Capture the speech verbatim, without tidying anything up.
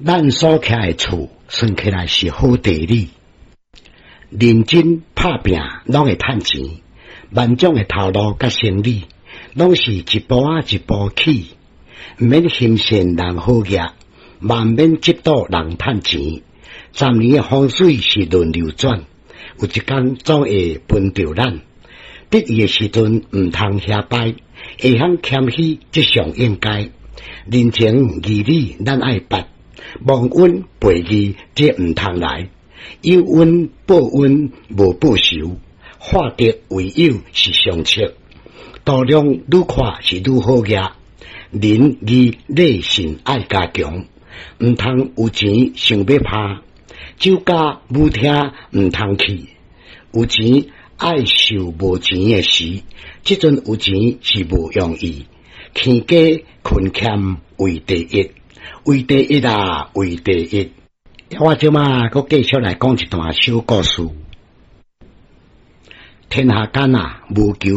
咱所徛诶厝，算起来是好地理。认真拍拼，拢会趁钱。万种诶头路甲生理，拢是一步啊一步起。毋免欣羡人好业，万免嫉妒人趁钱。十年诶风水是轮流转，有一天总会分着咱。得意诶时阵毋通遐摆，会晓谦虚即上应该。人情义理咱爱捌，忘恩背义即毋通来。有恩报恩无报仇，化敌为友是上策。度量愈宽是愈好业，仁义礼信爱加强，毋通有钱想要拍，酒家舞厅毋通去。有钱爱受无钱诶时，即阵有钱是无容易。天家困欠为第一，为第一啊，为第一。我即马阁继续来讲一段小故事。天下间啊，无求